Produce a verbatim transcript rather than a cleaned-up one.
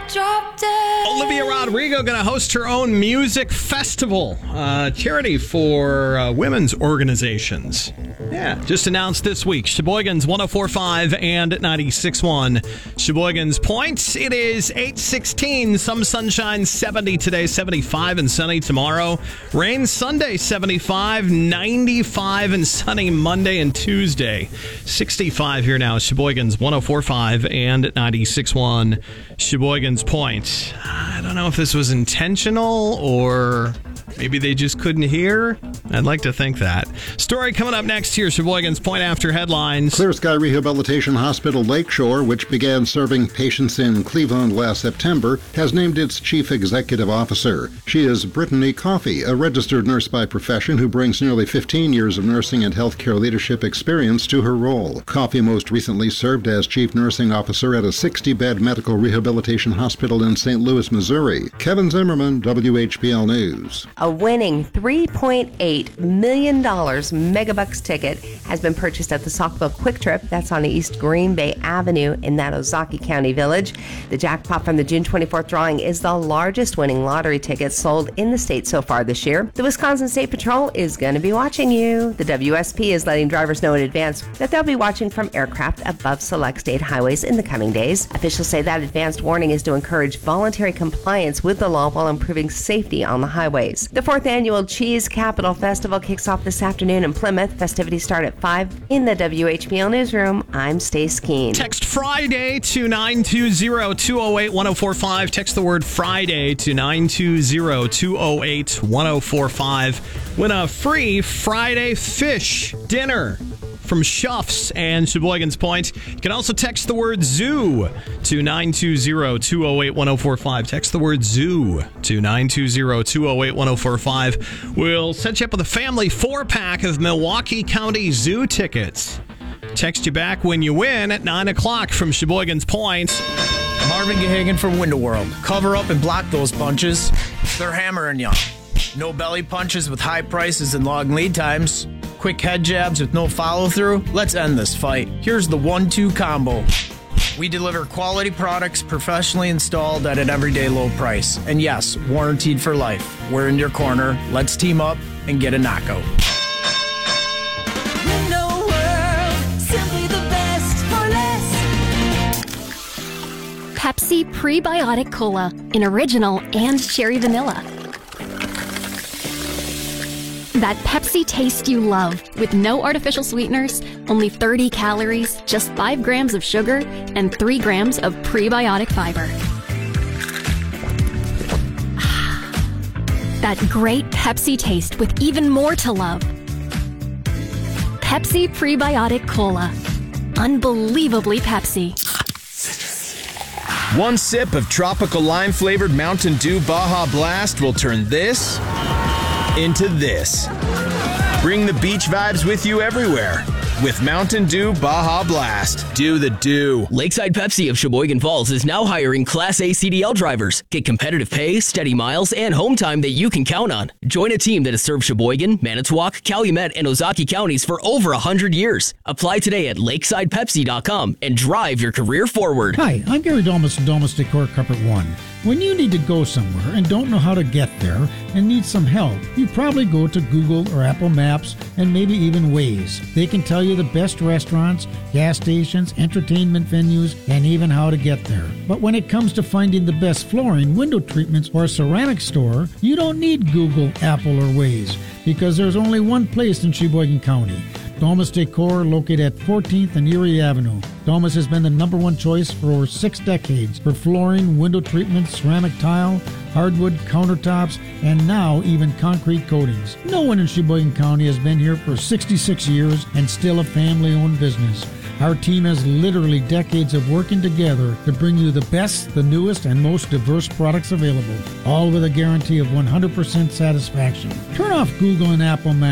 drop dead. Olivia Rodrigo going to host her own music festival, uh, charity for uh, women's organizations. Yeah, just announced this week. Sheboygan's one oh four point five and ninety-six point one. Sheboygan's Point. It is eight sixteen. Some sunshine, seventy today, seventy-five and sunny tomorrow. Rain Sunday, seventy-five, ninety-five and sunny Monday and Tuesday. sixty-five here now. Sheboygan's one oh four point five and ninety-six point one. Sheboygan's Point. I don't know if this was intentional or maybe they just couldn't hear. I'd like to think that. Story coming up next here, Sheboygan's Point after headlines. Clear Sky Rehabilitation Hospital Lakeshore, which began serving patients in Cleveland last September, has named its chief executive officer. She is Brittany Coffey, a registered nurse by profession who brings nearly fifteen years of nursing and healthcare leadership experience to her role. Coffey most recently served as chief nursing officer at a sixty-bed medical rehabilitation hospital in Saint Louis, Missouri. Kevin Zimmerman, W H P L News. A winning three point eight million dollars Megabucks ticket has been purchased at the Saukville Quick Trip. That's on East Green Bay Avenue in that Ozaukee County village. The jackpot from the June twenty-fourth drawing is the largest winning lottery ticket sold in the state so far this year. The Wisconsin State Patrol is going to be watching you. The W S P is letting drivers know in advance that they'll be watching from aircraft above select state highways in the coming days. Officials say that advanced warning is to encourage voluntary compliance with the law while improving safety on the highways. The fourth annual Cheese Capital Festival kicks off this afternoon in Plymouth. Festivities start at five in the W H P L Newsroom. I'm Stace Keene. Text Friday to nine two zero, two oh eight, one oh four five. Text the word Friday to nine two zero, two oh eight, one oh four five. Win a free Friday fish dinner from Schuff's and Sheboygan's Point. You can also text the word zoo to nine two zero, two oh eight, one oh four five. Text the word zoo to nine two zero, two oh eight, one oh four five. We'll set you up with a family four-pack of Milwaukee County Zoo tickets. Text you back when you win at nine o'clock from Sheboygan's Point. Marvin Gahagan from Window World. Cover up and block those punches. They're hammering you. No belly punches with high prices and long lead times. Quick head jabs with no follow-through? Let's end this fight. Here's the one two combo. We deliver quality products professionally installed at an everyday low price. And yes, warranted for life. We're in your corner. Let's team up and get a knockout. Window World, simply the best for less. Pepsi Prebiotic Cola in original and cherry vanilla. That Pepsi taste you love, with no artificial sweeteners, only thirty calories, just five grams of sugar, and three grams of prebiotic fiber. That great Pepsi taste with even more to love. Pepsi Prebiotic Cola. Unbelievably Pepsi. One sip of tropical lime-flavored Mountain Dew Baja Blast will turn this into this. Bring the beach vibes with you everywhere with Mountain Dew Baja Blast. Do the do. Lakeside Pepsi of Sheboygan Falls is now hiring Class A C D L drivers. Get competitive pay, steady miles, and home time that you can count on. Join a team that has served Sheboygan, Manitowoc, Calumet, and Ozaukee counties for over one hundred years. Apply today at lakeside pepsi dot com and drive your career forward. Hi, I'm Gary Domus from Domus Decor Carpet One. When you need to go somewhere and don't know how to get there and need some help, you probably go to Google or Apple Maps and maybe even Waze. They can tell you the best restaurants, gas stations, entertainment venues, and even how to get there. But when it comes to finding the best flooring, window treatments, or a ceramic store, you don't need Google, Apple, or Waze, because there's only one place in Sheboygan County. Domus Decor, located at fourteenth and Erie Avenue. Domus has been the number one choice for over six decades for flooring, window treatments, ceramic tile, hardwood countertops, and now even concrete coatings. No one in Sheboygan County has been here for sixty-six years and still a family-owned business. Our team has literally decades of working together to bring you the best, the newest, and most diverse products available, all with a guarantee of one hundred percent satisfaction. Turn off Google and Apple Maps